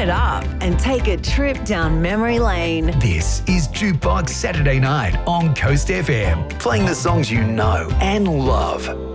it up and take a trip down memory lane. This is Jukebox Saturday Night on Coast FM, playing the songs you know and love.